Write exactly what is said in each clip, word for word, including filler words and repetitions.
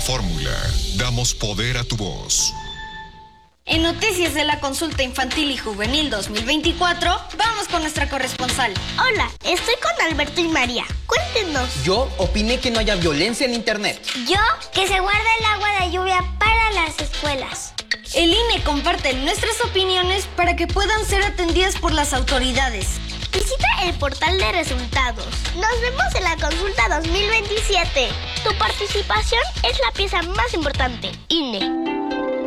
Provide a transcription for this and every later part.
Fórmula, damos poder a tu voz. En Noticias de la Consulta Infantil y Juvenil dos mil veinticuatro, vamos con nuestra corresponsal. Hola, estoy con Alberto y María. Cuéntenos. Yo opiné que no haya violencia en internet. Yo, que se guarde el agua de lluvia para las escuelas. El I N E comparte nuestras opiniones para que puedan ser atendidas por las autoridades. Visita el portal de resultados. Nos vemos en la consulta dos mil veintisiete. Tu participación es la pieza más importante. I N E.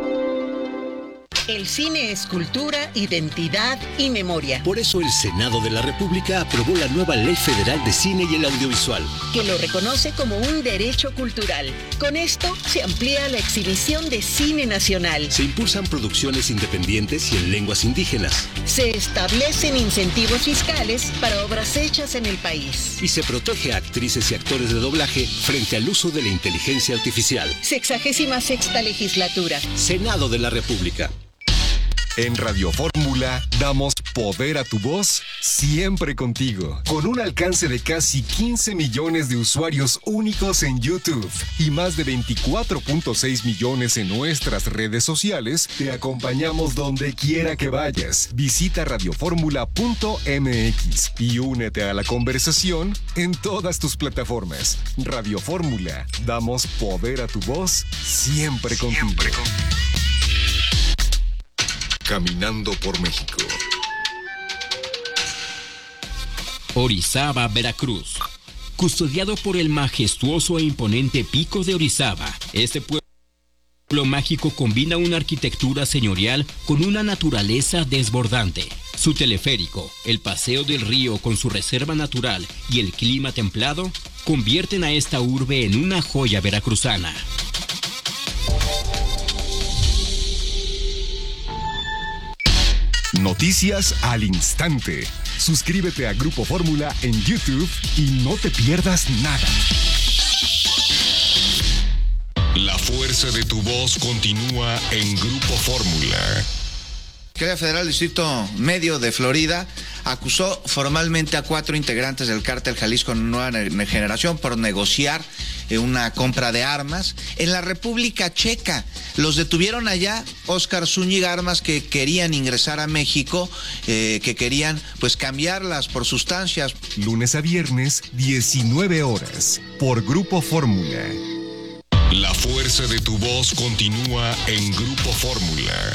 El cine es cultura, identidad y memoria. Por eso el Senado de la República aprobó la nueva Ley Federal de Cine y el Audiovisual, que lo reconoce como un derecho cultural. Con esto se amplía la exhibición de cine nacional. Se impulsan producciones independientes y en lenguas indígenas. Se establecen incentivos fiscales para obras hechas en el país. Y se protege a actrices y actores de doblaje frente al uso de la inteligencia artificial. Sexagésima sexta legislatura. Senado de la República. En Radio Fórmula damos poder a tu voz siempre contigo. Con un alcance de casi quince millones de usuarios únicos en YouTube y más de veinticuatro punto seis millones en nuestras redes sociales, te acompañamos donde quiera que vayas. Visita radioformula punto m x y únete a la conversación en todas tus plataformas. Radio Fórmula, damos poder a tu voz siempre contigo. Siempre contigo. Caminando por México. Orizaba, Veracruz. Custodiado por el majestuoso e imponente Pico de Orizaba, este pueblo mágico combina una arquitectura señorial con una naturaleza desbordante. Su teleférico, el paseo del río con su reserva natural y el clima templado convierten a esta urbe en una joya veracruzana. Noticias al instante. Suscríbete a Grupo Fórmula en YouTube y no te pierdas nada. La fuerza de tu voz continúa en Grupo Fórmula. La Fiscalía Federal Distrito Medio de Florida acusó formalmente a cuatro integrantes del cártel Jalisco Nueva Generación por negociar una compra de armas en la República Checa. Los detuvieron allá, Óscar Zúñiga, armas que querían ingresar a México, eh, que querían pues cambiarlas por sustancias. Lunes a viernes, diecinueve horas, por Grupo Fórmula. La fuerza de tu voz continúa en Grupo Fórmula.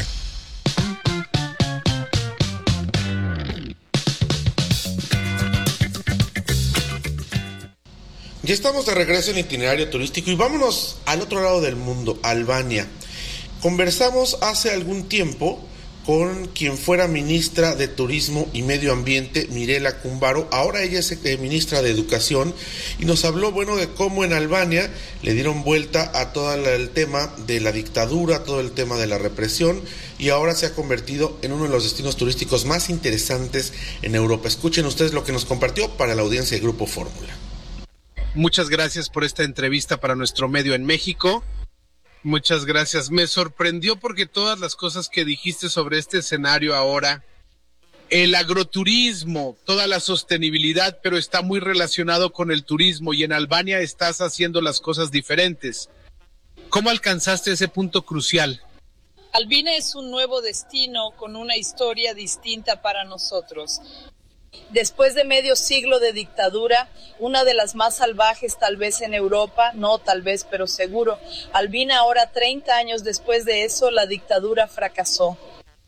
Ya estamos de regreso en Itinerario Turístico y vámonos al otro lado del mundo, Albania. Conversamos hace algún tiempo con quien fuera ministra de Turismo y Medio Ambiente, Mirela Kumbaro. Ahora ella es eh, ministra de Educación y nos habló, bueno, de cómo en Albania le dieron vuelta a todo el tema de la dictadura, todo el tema de la represión, y ahora se ha convertido en uno de los destinos turísticos más interesantes en Europa. Escuchen ustedes lo que nos compartió para la audiencia de Grupo Fórmula. Muchas gracias por esta entrevista para nuestro medio en México. Muchas gracias. Me sorprendió porque todas las cosas que dijiste sobre este escenario ahora, el agroturismo, toda la sostenibilidad, pero está muy relacionado con el turismo y en Albania estás haciendo las cosas diferentes. ¿Cómo alcanzaste ese punto crucial? Albania es un nuevo destino con una historia distinta para nosotros. Después de medio siglo de dictadura, una de las más salvajes tal vez en Europa, no tal vez, pero seguro, Albania ahora treinta años después de eso, la dictadura fracasó.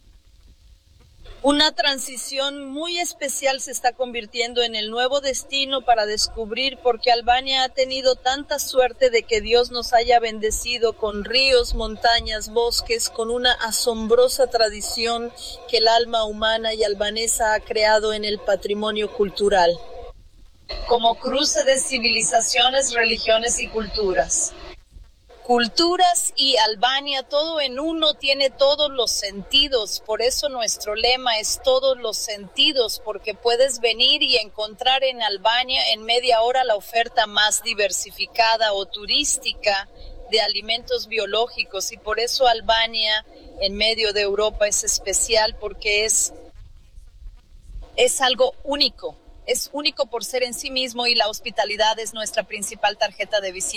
Una transición muy especial se está convirtiendo en el nuevo destino para descubrir por qué Albania ha tenido tanta suerte de que Dios nos haya bendecido con ríos, montañas, bosques, con una asombrosa tradición que el alma humana y albanesa ha creado en el patrimonio cultural. Como cruce de civilizaciones, religiones y culturas. Culturas y Albania, todo en uno, tiene todos los sentidos, por eso nuestro lema es todos los sentidos, porque puedes venir y encontrar en Albania en media hora la oferta más diversificada o turística de alimentos biológicos, y por eso Albania en medio de Europa es especial, porque es, es algo único, es único por ser en sí mismo, y la hospitalidad es nuestra principal tarjeta de visita.